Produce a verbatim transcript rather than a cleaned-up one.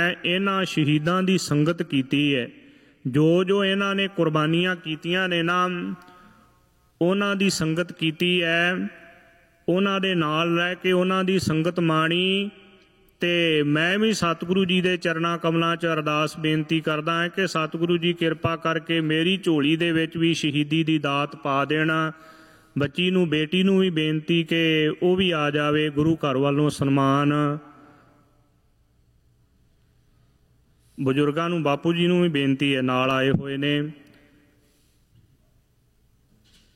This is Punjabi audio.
ਇਹਨਾਂ ਸ਼ਹੀਦਾਂ ਦੀ ਸੰਗਤ ਕੀਤੀ ਹੈ। ਜੋ ਜੋ ਇਹਨਾਂ ਨੇ ਕੁਰਬਾਨੀਆਂ ਕੀਤੀਆਂ ਨੇ ਨਾ, ਉਹਨਾਂ ਦੀ ਸੰਗਤ ਕੀਤੀ ਹੈ। ਉਹਨਾਂ ਦੇ ਨਾਲ ਰਹਿ ਕੇ ਉਹਨਾਂ ਦੀ ਸੰਗਤ ਮਾਣੀ। ਅਤੇ ਮੈਂ ਵੀ ਸਤਿਗੁਰੂ ਜੀ ਦੇ ਚਰਨਾਂ ਕਮਲਾਂ 'ਚ ਅਰਦਾਸ ਬੇਨਤੀ ਕਰਦਾ ਹਾਂ ਕਿ ਸਤਿਗੁਰੂ ਜੀ ਕਿਰਪਾ ਕਰਕੇ ਮੇਰੀ ਝੋਲੀ ਦੇ ਵਿੱਚ ਵੀ ਸ਼ਹੀਦੀ ਦੀ ਦਾਤ ਪਾ ਦੇਣਾ। ਬੱਚੀ ਨੂੰ, ਬੇਟੀ ਨੂੰ ਵੀ ਬੇਨਤੀ ਕਿ ਉਹ ਵੀ ਆ ਜਾਵੇ। ਗੁਰੂ ਘਰ ਵੱਲੋਂ ਸਨਮਾਨ, ਬਜ਼ੁਰਗਾਂ ਨੂੰ, ਬਾਪੂ ਜੀ ਨੂੰ ਵੀ ਬੇਨਤੀ ਹੈ, ਨਾਲ ਆਏ ਹੋਏ ਨੇ।